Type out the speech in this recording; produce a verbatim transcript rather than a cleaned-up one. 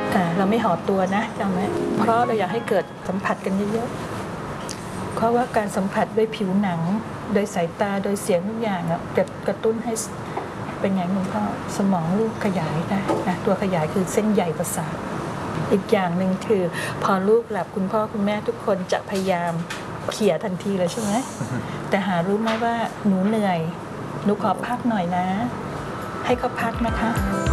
เราไม่ห่อตัวนะจำไหมเพราะเราอยากให้เกิดสัมผัสกันเยอะๆเพราะว่าการสัมผัสด้วยผิวหนังโดยสายตาโดยเสียงทุกอย่างจะกระตุ้นให้เป็นไงคุณพ่อสมองลูกขยายได้นะตัวขยายคือเส้นใยประสาทอีกอย่างหนึ่งคือพอลูกหลับคุณพ่อคุณแม่ทุกคนจะพยายามเขี่ยทันทีเลยใช่ไหมแต่หารู้ไหมว่าหนูเหนื่อยหนูขอพักหน่อยนะให้เขาพักนะคะ